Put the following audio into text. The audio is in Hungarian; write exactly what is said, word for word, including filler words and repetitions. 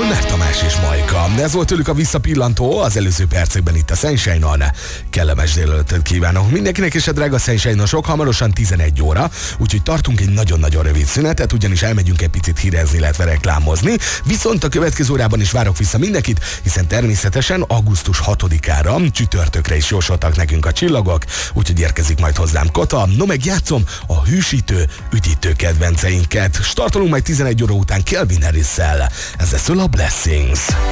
Molnár Tamás és Majka. Ez volt tőlük a visszapillantó az előző percekben itt a Sunshine-on. Kellemes délelőttet kívánok mindenkinek, és a drága Sunshine-osok, hamarosan tizenegy óra, úgyhogy tartunk egy nagyon-nagyon rövid szünetet, ugyanis elmegyünk egy picit hírezni, illetve reklámozni. Viszont a következő órában is várok vissza mindenkit, hiszen természetesen augusztus hatodikára, csütörtökre is jósoltak nekünk a csillagok, úgyhogy érkezik majd hozzám Kota. No, meg játszom a hűsítő, üdítő kedvenceinket. Startolunk majd tizenegy óra után Calvin Harris-szel. Ez lesz a Blessings.